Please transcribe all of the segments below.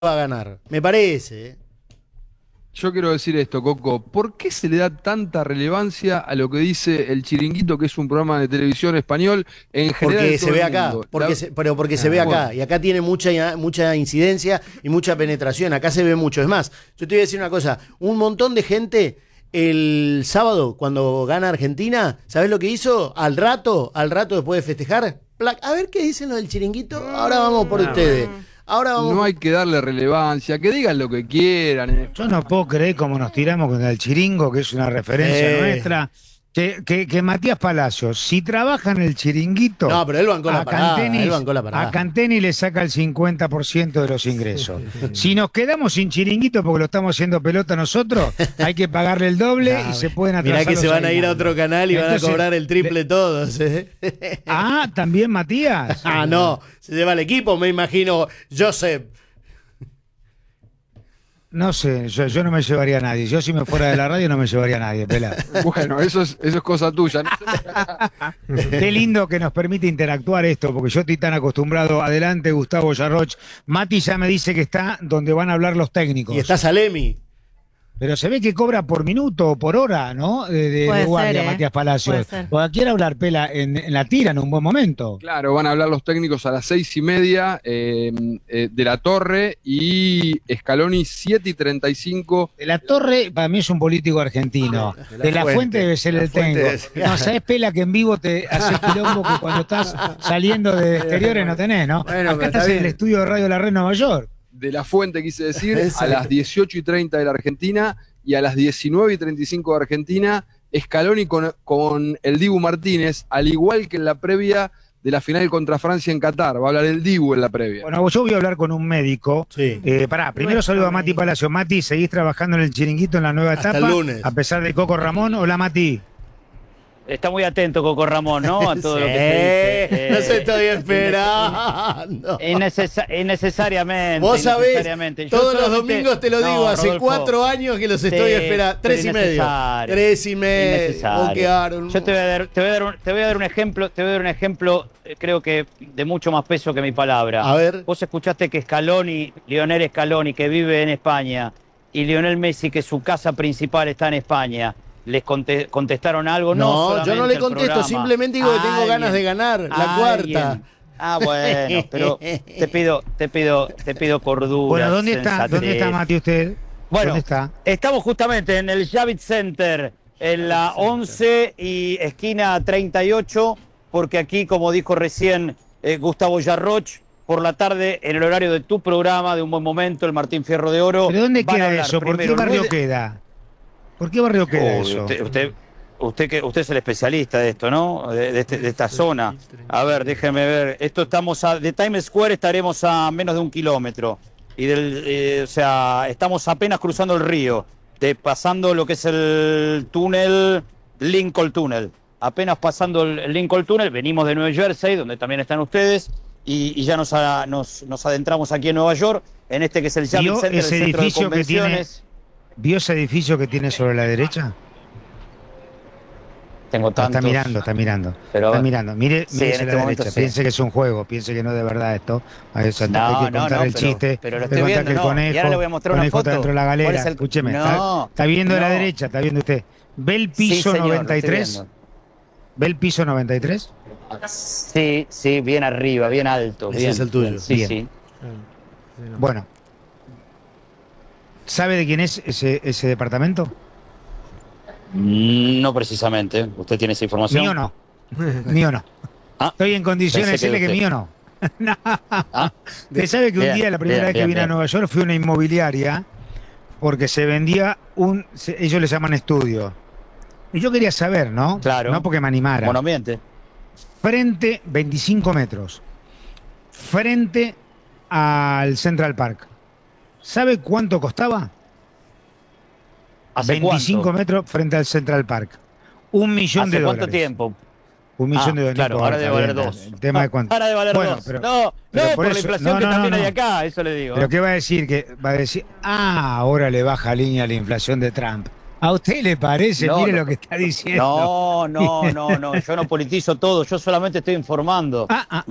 va a ganar. Me parece. Yo quiero decir esto, Coco. ¿Por qué se le da tanta relevancia a lo que dice El Chiringuito, que es un programa de televisión español en general? Porque se ve acá. Porque se ve acá. Y acá tiene mucha incidencia y mucha penetración. Acá se ve mucho. Es más, yo te voy a decir una cosa. Un montón de gente el sábado, cuando gana Argentina, ¿sabés lo que hizo? Al rato después de festejar, a ver qué dicen los del Chiringuito. Ahora vamos por ustedes. Ahora vamos. No hay que darle relevancia, que digan lo que quieran. Yo no puedo creer cómo nos tiramos con el Chiringo, que es una referencia nuestra. Que Matías Palacios, si trabaja en el Chiringuito, no, pero él bancó la parada. A Canteni le saca el 50% de los ingresos. Si nos quedamos sin Chiringuito porque lo estamos haciendo pelota nosotros, hay que pagarle el doble y se pueden atrasar. Mirá que se van a ir a otro canal y van a cobrar el triple todos. ¿También Matías? No, se lleva el equipo, me imagino, Joseph. No sé, yo no me llevaría a nadie. Yo si me fuera de la radio no me llevaría a nadie, Pela. Bueno, eso es cosa tuya. Qué lindo que nos permite interactuar esto, porque yo estoy tan acostumbrado. Adelante, Gustavo Yarroch. Mati ya me dice que está donde van a hablar los técnicos. Y está Salemi. Pero se ve que cobra por minuto o por hora, ¿no? De guardia, Matías Palacios. O quiere hablar, Pela, en la tira en un buen momento. Claro, van a hablar los técnicos a las 6:30 de la Torre y Scaloni 7:35. De la Torre, para mí es un político argentino. De la Fuente debe ser el técnico. No, ¿sabés, Pela, que en vivo te hace quilombo que cuando estás saliendo de exteriores no tenés, ¿no? Bueno, acá estás en el estudio de Radio La Red Nueva York. De la Fuente, quise decir, a las 18:30 de la Argentina y a las 19:35 de Argentina, Scaloni con el Dibu Martínez, al igual que en la previa de la final contra Francia en Qatar. Va a hablar el Dibu en la previa. Bueno, yo voy a hablar con un médico. Sí. Primero saludo a Mati Palacio. Mati, ¿seguís trabajando en el Chiringuito en la nueva etapa? Hasta el lunes. A pesar de Coco Ramón. Hola, Mati. Está muy atento Coco Ramón, ¿no? A todo lo que se dice. No se estoy esperando. Innecesariamente. Vos sabés, todos los solamente... domingos te lo digo, hace Rodolfo, 4 años que los estoy esperando. 3:30. 3:30. Yo te voy a dar un ejemplo, creo que de mucho más peso que mi palabra. A ver. Vos escuchaste que Lionel Scaloni, que vive en España, y Lionel Messi, que su casa principal está en España, ¿les contestaron algo? No, yo no le contesto, simplemente digo que tengo ganas de ganar, la cuarta. Bueno, pero te pido cordura. Bueno, ¿dónde está Mati usted? Bueno, ¿dónde está? Estamos justamente en el Javits Center, en la 11 y esquina 38, porque aquí, como dijo recién Gustavo Yarroch, por la tarde, en el horario de tu programa, de Un Buen Momento, el Martín Fierro de Oro. ¿Pero dónde queda eso? ¿Por qué barrio queda? ¿Por qué barrio queda eso? Usted es el especialista de esto, ¿no? De esta zona. A ver, déjeme ver. De Times Square estaremos a menos de 1 kilómetro. Y estamos apenas cruzando el río, pasando lo que es el túnel, Lincoln Tunnel. Apenas pasando el Lincoln Tunnel, venimos de Nueva Jersey, donde también están ustedes, y ya nos adentramos aquí en Nueva York, en este que es el Javits Center, el centro de convenciones. ¿Vio ese edificio que tiene sobre la derecha? Tengo tantos. Está mirando. Mire sí, a la derecha. Sí. Piense que es un juego, piense que no es de verdad esto. Hay que contar el chiste. Pero lo estoy viendo, que el conejo, y ahora le voy a mostrar una foto. Está dentro de la galera. Escúcheme, está viendo de la derecha, está viendo usted. ¿Ve el piso 93? ¿Ve el piso 93? Sí, bien arriba, bien alto. Ese es el tuyo. Sí. Bueno. ¿Sabe de quién es ese departamento? No precisamente. ¿Usted tiene esa información? Mío no. Estoy en condiciones de decirle que mío no. Usted sabe que un día, la primera vez que vine a Nueva York, fui a una inmobiliaria porque se vendía ellos le llaman estudio. Y yo quería saber, ¿no? Claro. No porque me animara. Monoambiente. Frente, 25 metros. Frente al Central Park. ¿Sabe cuánto costaba? ¿Hace 25 cuánto? metros frente al Central Park. $1 millón de dólares. ¿Hace cuánto tiempo? $1 millón de dólares. Claro, ahora debe valer 2. El tema de cuánto. Ahora debe valer 2. No, por la inflación que también hay acá, eso le digo. ¿Pero qué va a decir? Va a decir, ahora le baja línea la inflación de Trump. ¿A usted le parece? No, Mire no. lo que está diciendo. No, yo no politizo todo, yo solamente estoy informando.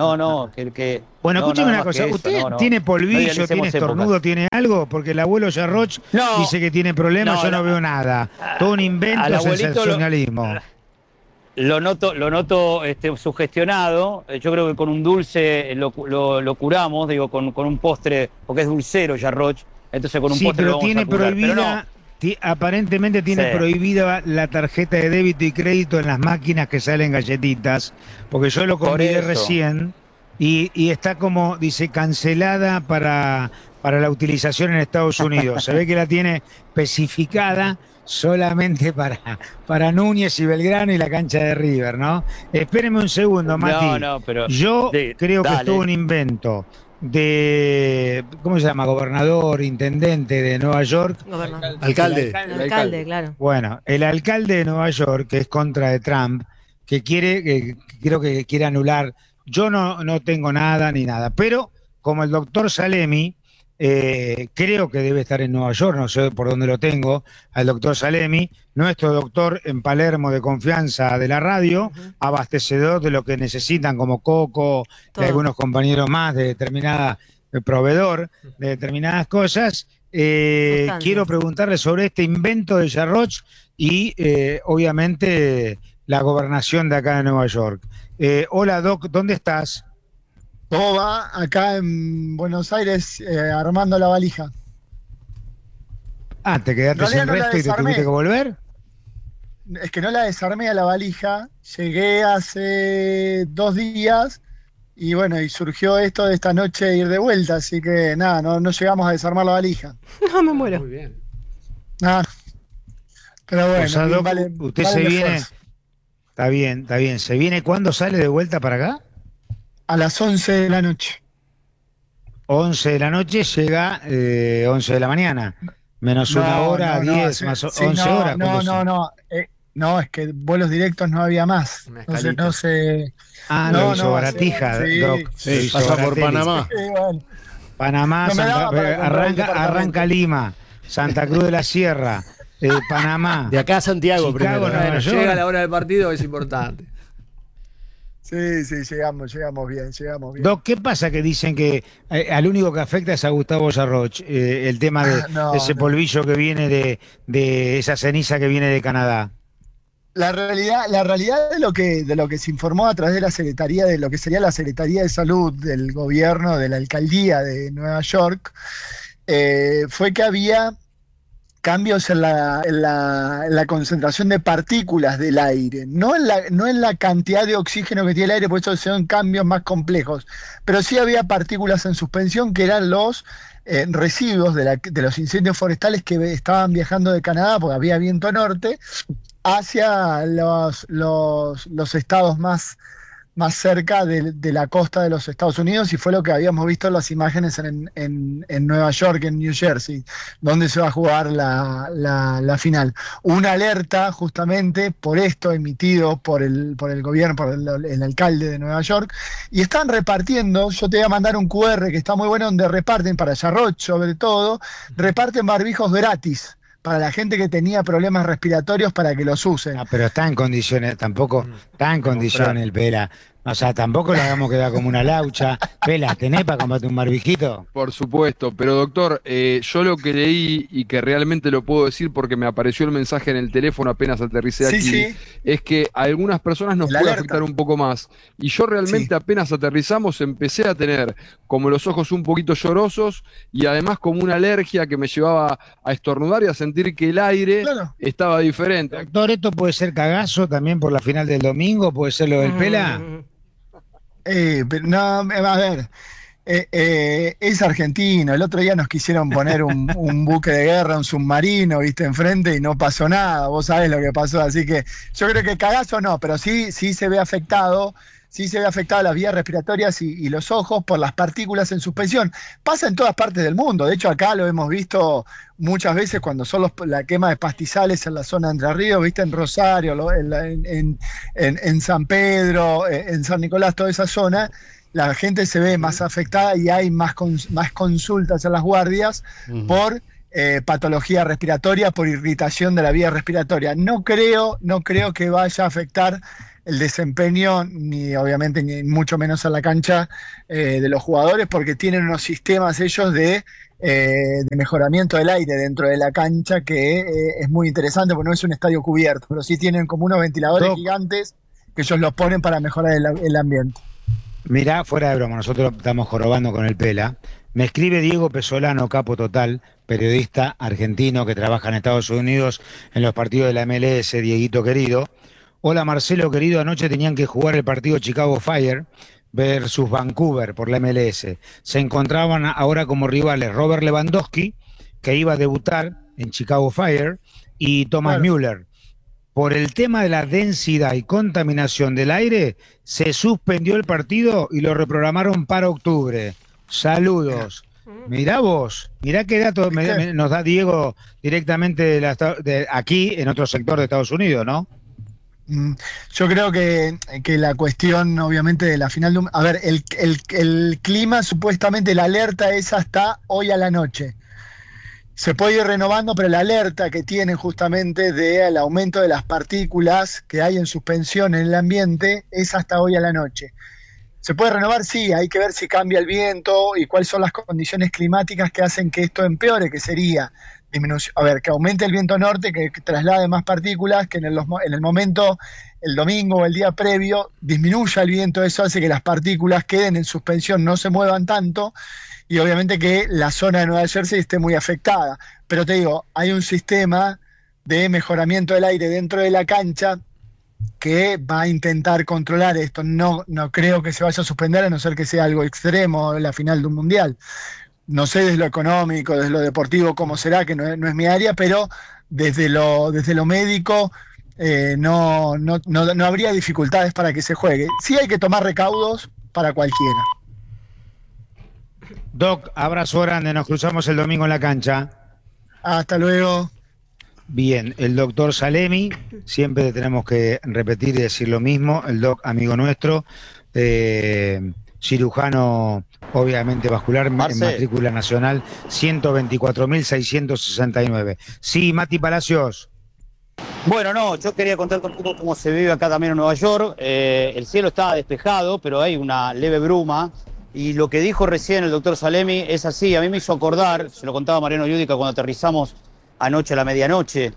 Bueno, no, escúcheme nada una más cosa, que eso, ¿usted no. tiene No polvillo, idealicemos tiene estornudo, épocas. tiene algo? Porque el abuelo Jarroch No. dice que tiene problemas, yo no veo nada. Todo un invento, Al abuelito sensacionalismo. Lo noto sugestionado. Yo creo que con un dulce lo curamos, digo, con un postre, porque es dulcero Jarroch. Entonces con un Sí, postre lo pero vamos tiene a curar. Pero prohibida, aparentemente tiene Sí. prohibida la tarjeta de débito y crédito en las máquinas que salen galletitas, porque yo lo Por convidé eso. recién y está como, dice, cancelada para la utilización en Estados Unidos. Se ve que la tiene especificada solamente para Núñez y Belgrano y la cancha de River, ¿no? Espéreme un segundo, Mati. No, pero Yo creo que es dale. todo un invento de, ¿cómo se llama? Gobernador, intendente de Nueva York. Gobernador. Alcalde. El alcalde, claro. Bueno, el alcalde de Nueva York, que es contra de Trump, que creo que quiere anular. Yo no tengo nada ni nada, pero como el doctor Salemi, creo que debe estar en Nueva York, no sé por dónde lo tengo, al doctor Salemi, nuestro doctor en Palermo de confianza de la radio, abastecedor de lo que necesitan como Coco, Todo. de algunos compañeros más de determinada proveedor de determinadas cosas. Sustancias. Quiero preguntarle sobre este invento de Jarroch y obviamente la gobernación de acá de Nueva York. Hola Doc, ¿dónde estás? ¿Cómo va? Acá en Buenos Aires armando la valija. Ah, ¿te quedaste En realidad sin no la resto y te desarmé. tuviste que volver? Es que no la desarmé a la valija. Llegué hace 2 días y bueno, y surgió esto de esta noche ir de vuelta, así que nada, no llegamos a desarmar la valija. No, me muero. Muy bien. Nada. Pero bueno, O sea, Doc, vale- usted vale se el viene. esfuerzo. Está bien. ¿Se viene cuándo sale de vuelta para acá? A las 11 de la noche. 11 de la noche, llega 11 de la mañana. Menos una hora, 10, sí, más sí, 11 horas. ¿cómo son? No, es que vuelos directos no había más. Una Entonces escalita. no sé. Ah, No, lo hizo no, baratija, sí, Doc. Sí, Lo hizo pasa por Baratelli. Panamá. Sí, bueno. Panamá, No me daba para comprar un departamento. arranca Lima, Santa Cruz de la Sierra, Panamá. De acá a Santiago Chicago, primero. Nueva Bueno, York. llega la hora del partido, es importante. Sí, llegamos bien. Doc, ¿qué pasa que dicen que al único que afecta es a Gustavo Jarroch? El tema de, No, de ese no. polvillo que viene de esa ceniza que viene de Canadá. La realidad de lo que se informó a través de la Secretaría, de lo que sería la Secretaría de Salud del gobierno, de la alcaldía de Nueva York, fue que había cambios en la concentración de partículas del aire, no en la cantidad de oxígeno que tiene el aire, por eso son cambios más complejos, pero sí había partículas en suspensión que eran los residuos de los incendios forestales que estaban viajando de Canadá, porque había viento norte, hacia los estados más cerca de la costa de los Estados Unidos, y fue lo que habíamos visto en las imágenes en Nueva York, en New Jersey, donde se va a jugar la final. Una alerta justamente por esto emitido por el gobierno, por el alcalde de Nueva York, y están repartiendo, yo te voy a mandar un QR que está muy bueno, donde reparten para Jarroch sobre todo, reparten barbijos gratis para la gente que tenía problemas respiratorios para que los usen. No, pero está en condiciones, tampoco está en condiciones el Pela. O sea, tampoco lo hagamos quedar como una laucha. Pela, ¿tenés para comprarte un barbijito? Por supuesto, pero doctor, yo lo que leí y que realmente lo puedo decir porque me apareció el mensaje en el teléfono apenas aterricé Sí, aquí, sí. es que a algunas personas nos La puede alerta. afectar un poco más. Y yo realmente Sí. apenas aterrizamos empecé a tener como los ojos un poquito llorosos y además como una alergia que me llevaba a estornudar y a sentir que el aire Claro. estaba diferente. Doctor, ¿esto puede ser cagazo también por la final del domingo? ¿Puede ser lo del Pela? Pero no, a ver, es argentino. El otro día nos quisieron poner un buque de guerra, un submarino, viste, enfrente y no pasó nada. Vos sabés lo que pasó. Así que yo creo que cagazo no, pero sí se ve afectado. Sí se ve afectado las vías respiratorias y los ojos por las partículas en suspensión. Pasa en todas partes del mundo. De hecho, acá lo hemos visto muchas veces cuando son la quema de pastizales en la zona de Entre Ríos, viste, en Rosario, en San Pedro, en San Nicolás, toda esa zona. La gente se ve más afectada y hay más consultas en las guardias por patología respiratoria por irritación de la vía respiratoria. No creo que vaya a afectar el desempeño, ni obviamente ni mucho menos a la cancha de los jugadores, porque tienen unos sistemas ellos de mejoramiento del aire dentro de la cancha que es muy interesante, porque no es un estadio cubierto, pero sí tienen como unos ventiladores gigantes que ellos los ponen para mejorar el ambiente. Mirá, fuera de broma, nosotros estamos jorobando con el Pela. Me escribe Diego Pesolano, capo total, periodista argentino que trabaja en Estados Unidos en los partidos de la MLS, Dieguito querido. Hola Marcelo querido, anoche tenían que jugar el partido Chicago Fire versus Vancouver por la MLS. Se encontraban ahora como rivales Robert Lewandowski, que iba a debutar en Chicago Fire, y Thomas Müller. Por el tema de la densidad y contaminación del aire, se suspendió el partido y lo reprogramaron para octubre. Saludos. Mirá vos, mirá qué datos nos da Diego directamente de aquí, en otro sector de Estados Unidos, ¿no? Yo creo que la cuestión, obviamente, de la final a ver, el clima, supuestamente la alerta es hasta hoy a la noche. Se puede ir renovando, pero la alerta que tienen justamente del aumento de las partículas que hay en suspensión en el ambiente es hasta hoy a la noche. ¿Se puede renovar? Sí, hay que ver si cambia el viento y cuáles son las condiciones climáticas que hacen que esto empeore, que sería que aumente el viento norte, que traslade más partículas, que en el momento, el domingo o el día previo, disminuya el viento. Eso hace que las partículas queden en suspensión, no se muevan tanto, y obviamente que la zona de Nueva Jersey esté muy afectada. Pero te digo, hay un sistema de mejoramiento del aire dentro de la cancha que va a intentar controlar esto. No creo que se vaya a suspender, a no ser que sea algo extremo, la final de un mundial. No sé desde lo económico, desde lo deportivo cómo será, que no es mi área, pero desde lo médico no habría dificultades para que se juegue. Sí hay que tomar recaudos para cualquiera. Doc, abrazo grande, nos cruzamos el domingo en la cancha. Hasta luego. Bien, el doctor Salemi, siempre tenemos que repetir y decir lo mismo, el doc amigo nuestro, cirujano obviamente vascular, en matrícula nacional 124.669. Sí, Mati Palacios. Bueno, no, yo quería contar un poco cómo se vive acá también en Nueva York. El cielo está despejado, pero hay una leve bruma. Y lo que dijo recién el doctor Salemi es así. A mí me hizo acordar, se lo contaba Mariano Yudica cuando aterrizamos anoche a la medianoche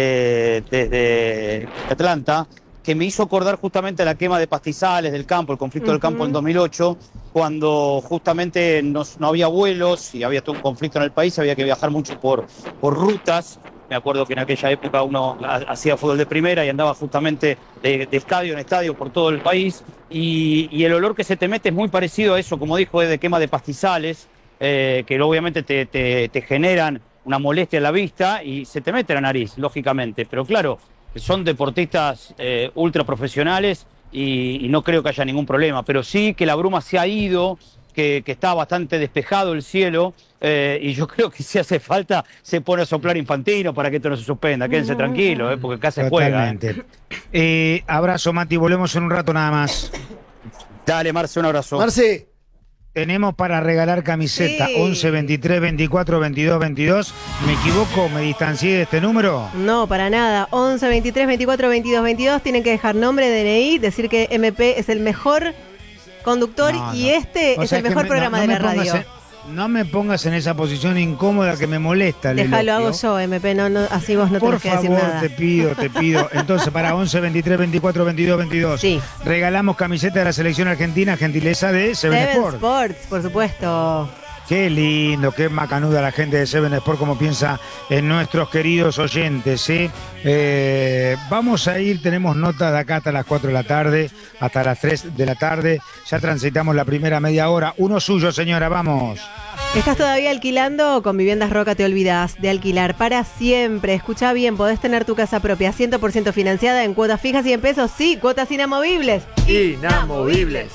desde Atlanta, que me hizo acordar justamente la quema de pastizales del campo, el conflicto del campo en 2008, cuando justamente no había vuelos y había todo un conflicto en el país, había que viajar mucho por rutas. Me acuerdo que en aquella época uno hacía fútbol de primera y andaba justamente de estadio en estadio por todo el país, y el olor que se te mete es muy parecido a eso, como dijo, de quema de pastizales, que obviamente te generan una molestia en la vista y se te mete en la nariz, lógicamente. Pero claro, son deportistas ultra profesionales y no creo que haya ningún problema. Pero sí que la bruma se ha ido, que está bastante despejado el cielo, y yo creo que si hace falta se pone a soplar Infantino para que esto no se suspenda. Quédense tranquilos, porque acá se juega. Abrazo, Mati, volvemos en un rato nada más. Dale, Marce, un abrazo. Marce. Tenemos para regalar camiseta, sí. 11 23 24 22 22. ¿Me equivoco? ¿Me distancié de este número? No, para nada. 11 23 24 22 22. Tienen que dejar nombre, DNI, decir que MP es el mejor conductor y este es el mejor programa de la radio. No me pongas en esa posición incómoda que me molesta. Déjalo, hago yo, MP, no, así vos no tenés que decir nada. Por favor, te pido. Entonces, para 11 23 24 22 22, sí, regalamos camiseta de la selección argentina, gentileza de Seven Sports, por supuesto. Qué lindo, qué macanuda la gente de Seven Sport, como piensa en nuestros queridos oyentes, ¿sí? Vamos a ir, tenemos notas de acá hasta las 4 de la tarde, hasta las 3 de la tarde. Ya transitamos la primera media hora. Uno suyo, señora, vamos. ¿Estás todavía alquilando? Con Viviendas Roca te olvidás de alquilar para siempre. Escuchá bien, podés tener tu casa propia 100% financiada en cuotas fijas y en pesos. Sí, cuotas inamovibles. Inamovibles.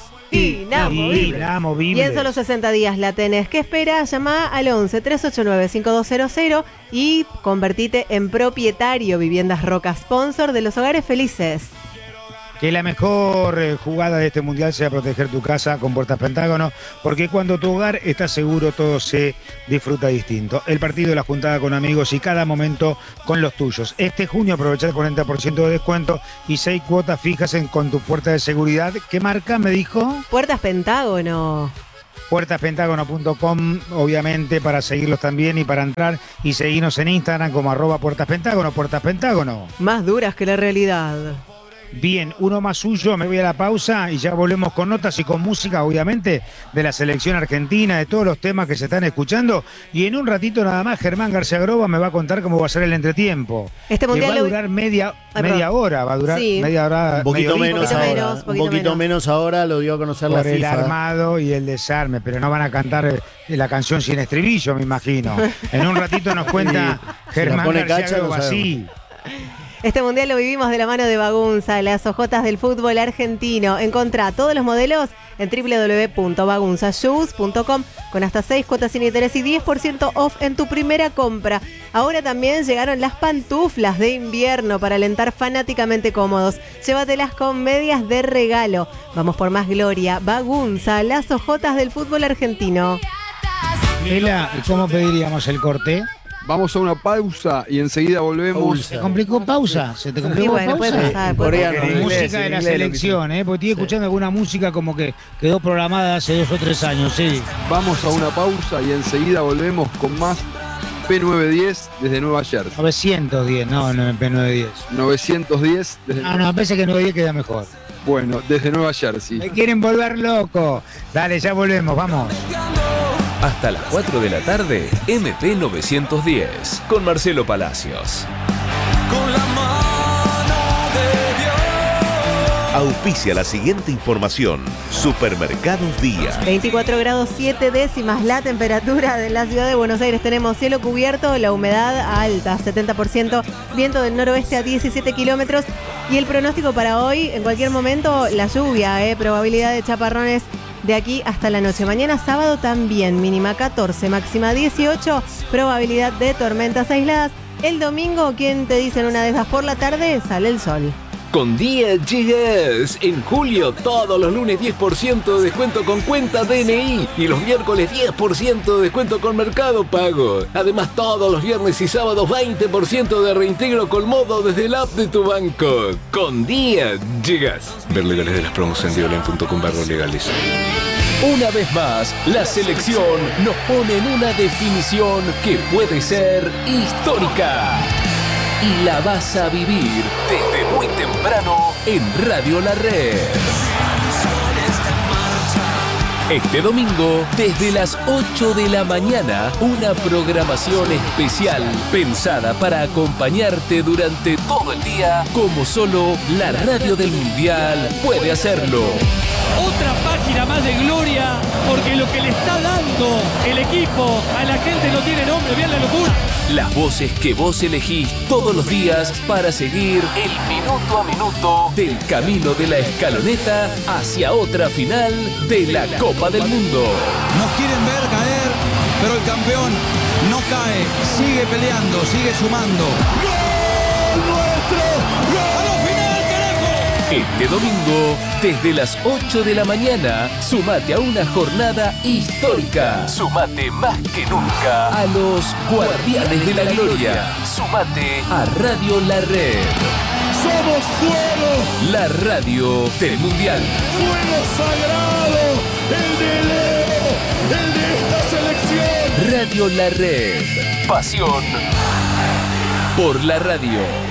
Y en solo 60 días la tenés. ¿Qué esperas? Llama al 11 389 5200 y convertite en propietario. Viviendas Roca, sponsor de los hogares felices. que la mejor jugada de este mundial sea proteger tu casa con Puertas Pentágono, porque cuando tu hogar está seguro todo se disfruta distinto. El partido, la juntada con amigos y cada momento con los tuyos. Este junio aprovechar el 40% de descuento y 6 cuotas fijas con tu puerta de seguridad. ¿Qué marca me dijo? Puertas Pentágono. Puertaspentágono.com, obviamente, para seguirlos también y para entrar y seguirnos en Instagram como @puertaspentágono, Puertas Pentágono. Más duras que la realidad. Bien, uno más suyo, me voy a la pausa y ya volvemos con notas y con música, obviamente, de la selección argentina, de todos los temas que se están escuchando. Y en un ratito nada más, Germán García Groba me va a contar cómo va a ser el entretiempo. Este mundial va a durar media hora, va a durar media hora. Un poquito menos ahora, lo dio a conocer la FIFA. Por el armado y el desarme, pero no van a cantar la canción sin estribillo, me imagino. En un ratito nos cuenta Germán García Groba, sí. Este mundial lo vivimos de la mano de Bagunza, las ojotas del fútbol argentino. Encontrá todos los modelos en www.bagunzashoes.com con hasta 6 cuotas sin interés y 10% off en tu primera compra. Ahora también llegaron las pantuflas de invierno para alentar fanáticamente cómodos. Llévatelas con medias de regalo. Vamos por más gloria. Bagunza, las ojotas del fútbol argentino. Ela, ¿cómo pediríamos el corte? Vamos a una pausa y enseguida volvemos. ¿Se complicó pausa? ¿Se te complicó pausa? Puede pasar. Música de la selección, porque estoy escuchando alguna música como que quedó programada hace 2 o 3 años, sí. Vamos a una pausa y enseguida volvemos con más P910 desde Nueva Jersey. 910, no, P910. 910 desde No, me parece que 910 queda mejor. Bueno, desde Nueva Jersey. Me quieren volver loco. Dale, ya volvemos, vamos. Hasta las 4 de la tarde, MP 910, con Marcelo Palacios. Con la mano de Dios. Auspicia la siguiente información. Supermercados Día. 24 grados 7 décimas la temperatura de la ciudad de Buenos Aires. Tenemos cielo cubierto, la humedad alta, 70%, viento del noroeste a 17 kilómetros. Y el pronóstico para hoy, en cualquier momento, la lluvia, probabilidad de chaparrones de aquí hasta la noche. Mañana sábado también, mínima 14, máxima 18, probabilidad de tormentas aisladas. El domingo, ¿quién te dice en una de esas por la tarde? Sale el sol. Con Día Llegas. En julio, todos los lunes 10% de descuento con cuenta DNI y los miércoles 10% de descuento con Mercado Pago. Además, todos los viernes y sábados 20% de reintegro con modo desde el app de tu banco. Con Día Llegas. Ver legales de las promos en diolen.com/legales. Una vez más, la selección nos pone en una definición que puede ser histórica. Y la vas a vivir desde muy temprano en Radio La Red. Este domingo, desde las 8 de la mañana, una programación especial pensada para acompañarte durante todo el día, como solo la radio del Mundial puede hacerlo. Otra página más de gloria, porque lo que le está dando el equipo a la gente no tiene nombre, vean la locura. Las voces que vos elegís todos los días para seguir el minuto a minuto del camino de la escaloneta hacia otra final de la Copa del Mundo. Nos quieren ver caer, pero el campeón no cae, sigue peleando, sigue sumando. ¡Gol nuestro! ¡Gol! ¡A la final, carajo! Este domingo, desde las 8 de la mañana, sumate a una jornada histórica. Sumate más que nunca a los Guardianes de la Gloria. Sumate a Radio La Red. ¡Somos fuego! La radio del Mundial. ¡Fuego sagrado! ¡El de Leo! ¡El de esta selección! Radio La Red. Pasión por la radio.